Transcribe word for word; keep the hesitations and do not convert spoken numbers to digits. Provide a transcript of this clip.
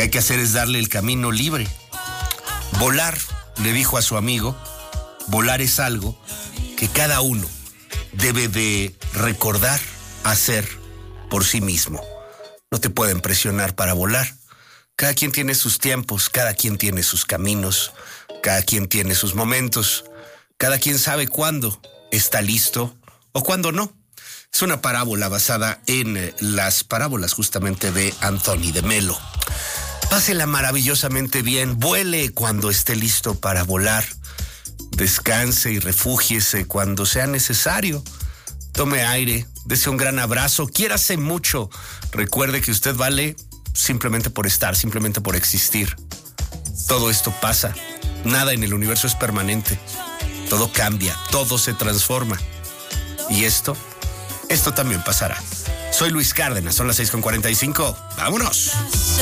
hay que hacer es darle el camino libre. Volar, le dijo a su amigo, volar es algo que cada uno debe de recordar hacer por sí mismo. No te pueden presionar para volar. Cada quien tiene sus tiempos, cada quien tiene sus caminos, cada quien tiene sus momentos, cada quien sabe cuándo está listo o cuándo no. Es una parábola basada en las parábolas justamente de Anthony de Melo. Pásela maravillosamente bien, vuele cuando esté listo para volar, descanse y refúgiese cuando sea necesario. Tome aire, dese un gran abrazo, quiérase mucho. Recuerde que usted vale simplemente por estar, simplemente por existir. Todo esto pasa, nada en el universo es permanente. Todo cambia, todo se transforma. Y esto, esto también pasará. Soy Luis Cárdenas, son las seis con cuarenta y cinco. ¡Vámonos!